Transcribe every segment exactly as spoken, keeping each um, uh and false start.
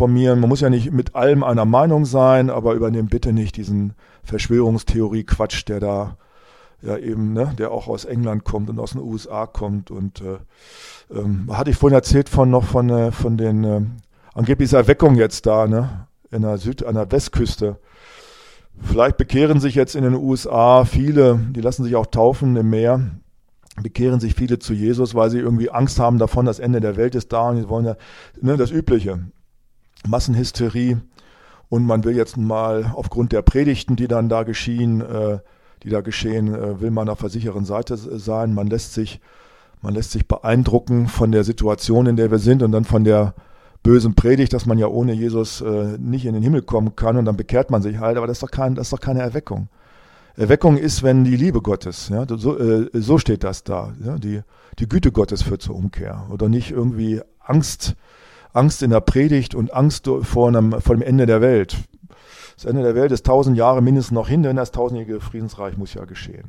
informieren. Man muss ja nicht mit allem einer Meinung sein, aber übernehmt bitte nicht diesen Verschwörungstheorie-Quatsch, der da ja eben, ne, der auch aus England kommt und aus den U S A kommt. Und äh, ähm, hatte ich vorhin erzählt von noch von, äh, von den äh, angeblich dieser Erweckung jetzt da, ne, in der Süd-, an der Westküste. Vielleicht bekehren sich jetzt in den U S A viele, die lassen sich auch taufen im Meer, bekehren sich viele zu Jesus, weil sie irgendwie Angst haben davon, das Ende der Welt ist da und die wollen ja, ne, das Übliche, Massenhysterie. Und man will jetzt mal aufgrund der Predigten, die dann da geschehen, äh, die da geschehen, äh, will man auf der sicheren Seite sein. Man lässt sich, man lässt sich beeindrucken von der Situation, in der wir sind und dann von der bösen Predigt, dass man ja ohne Jesus äh, nicht in den Himmel kommen kann und dann bekehrt man sich halt, aber das ist doch, kein, das ist doch keine Erweckung. Erweckung ist, wenn die Liebe Gottes, ja, so, äh, so steht das da, ja, die, die Güte Gottes führt zur Umkehr oder nicht irgendwie Angst, Angst in der Predigt und Angst vor, einem, vor dem Ende der Welt. Das Ende der Welt ist tausend Jahre mindestens noch hin, denn das tausendjährige Friedensreich muss ja geschehen.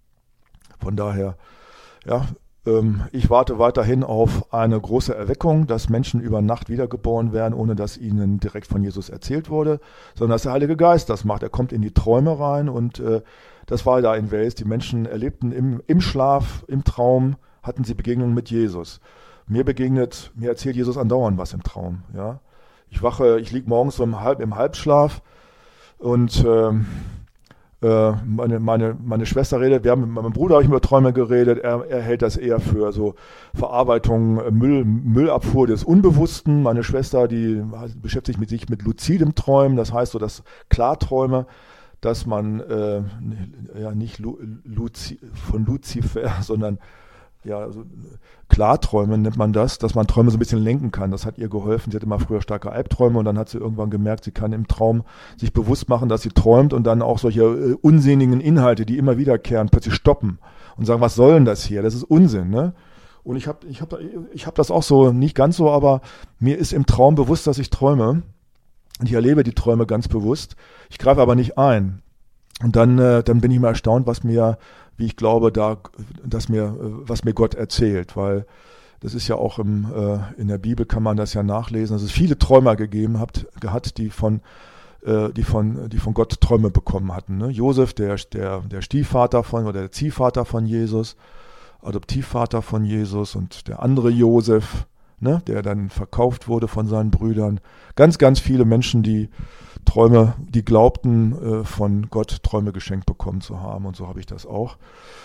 Von daher, ja, ich warte weiterhin auf eine große Erweckung, dass Menschen über Nacht wiedergeboren werden, ohne dass ihnen direkt von Jesus erzählt wurde, sondern dass der Heilige Geist das macht. Er kommt in die Träume rein und äh, das war da in Wales. Die Menschen erlebten im, im Schlaf, im Traum, hatten sie Begegnungen mit Jesus. Mir begegnet, mir erzählt Jesus andauernd was im Traum. Ja, ich wache, ich liege morgens so im, Halb, im Halbschlaf und ähm, Meine, meine, meine Schwester redet, wir haben mit meinem Bruder habe ich über Träume geredet, er, er hält das eher für so Verarbeitung, Müll, Müllabfuhr des Unbewussten. Meine Schwester, die beschäftigt mit sich mit luzidem Träumen, das heißt so, dass Klarträume, dass man äh, ja nicht Lu, Luzi, von Luzifer, sondern ja, also Klarträume nennt man das, dass man Träume so ein bisschen lenken kann. Das hat ihr geholfen. Sie hatte immer früher starke Albträume und dann hat sie irgendwann gemerkt, sie kann im Traum sich bewusst machen, dass sie träumt und dann auch solche äh, unsinnigen Inhalte, die immer wiederkehren, plötzlich stoppen und sagen, was soll denn das hier? Das ist Unsinn, ne? Und ich habe ich hab, ich hab das auch so, nicht ganz so, aber mir ist im Traum bewusst, dass ich träume. Und ich erlebe die Träume ganz bewusst. Ich greife aber nicht ein. Und dann, äh, dann bin ich mal erstaunt, was mir, wie ich glaube, da, dass mir, was mir Gott erzählt, weil das ist ja auch im, äh, in der Bibel kann man das ja nachlesen, dass es viele Träumer gegeben hat, gehabt, die von, äh, die von, die von Gott Träume bekommen hatten. Ne? Josef, der, der, der Stiefvater von oder der Ziehvater von Jesus, Adoptivvater von Jesus und der andere Josef, ne, der dann verkauft wurde von seinen Brüdern. Ganz, ganz viele Menschen, die Träume, die glaubten, äh, von Gott Träume geschenkt bekommen zu haben. Und so habe ich das auch.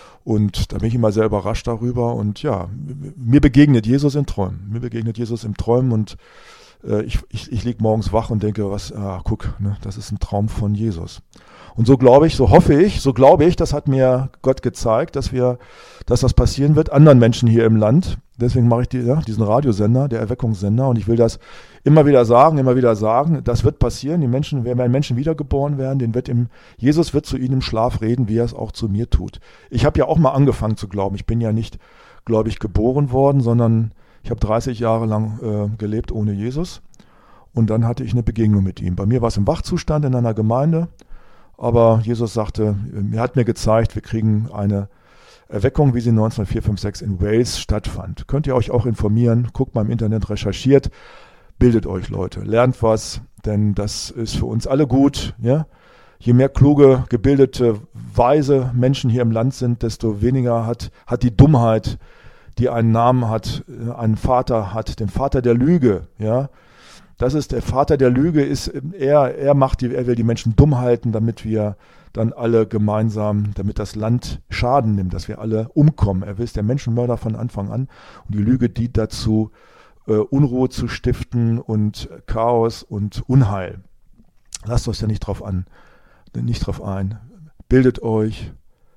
Und da bin ich immer sehr überrascht darüber. Und ja, mir begegnet Jesus in Träumen. Mir begegnet Jesus im Träumen und äh, ich, ich, ich liege morgens wach und denke, was, ah, guck, ne, das ist ein Traum von Jesus. Und so glaube ich, so hoffe ich, so glaube ich, das hat mir Gott gezeigt, dass wir, dass das passieren wird, anderen Menschen hier im Land. Deswegen mache ich die, ja, diesen Radiosender, der Erweckungssender, und ich will das immer wieder sagen, immer wieder sagen, das wird passieren, die Menschen, wenn Menschen wiedergeboren werden, den wird im, Jesus wird zu ihnen im Schlaf reden, wie er es auch zu mir tut. Ich habe ja auch mal angefangen zu glauben, ich bin ja nicht, glaube ich, geboren worden, sondern ich habe dreißig Jahre lang äh, gelebt ohne Jesus und dann hatte ich eine Begegnung mit ihm. Bei mir war es im Wachzustand in einer Gemeinde, aber Jesus sagte, er hat mir gezeigt, wir kriegen eine Erweckung, wie sie neunzehnhundertvierhundertsechs in Wales stattfand. Könnt ihr euch auch informieren, guckt mal im Internet, recherchiert, bildet euch Leute, lernt was, denn das ist für uns alle gut. Ja? Je mehr kluge, gebildete, weise Menschen hier im Land sind, desto weniger hat, hat die Dummheit, die einen Namen hat, einen Vater hat, den Vater der Lüge. Ja? Das ist der Vater der Lüge, ist er, er macht die, er will die Menschen dumm halten, damit wir dann alle gemeinsam, damit das Land Schaden nimmt, dass wir alle umkommen. Er ist der Menschenmörder von Anfang an und die Lüge dient dazu, äh, Unruhe zu stiften und Chaos und Unheil. Lasst euch ja nicht drauf an, nicht drauf ein. Bildet euch,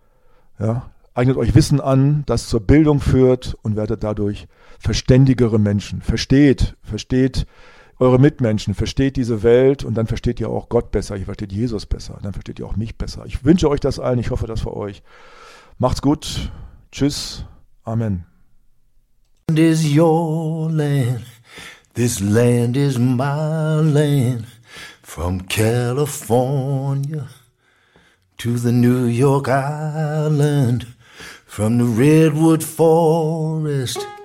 ja, eignet euch Wissen an, das zur Bildung führt und werdet dadurch verständigere Menschen. Versteht, versteht eure Mitmenschen, versteht diese Welt und dann versteht ihr auch Gott besser, ihr versteht Jesus besser, dann versteht ihr auch mich besser. Ich wünsche euch das allen, ich hoffe das für euch. Macht's gut, tschüss, Amen. This is your land, this land is my land, from California to the New York Island, from the redwood forest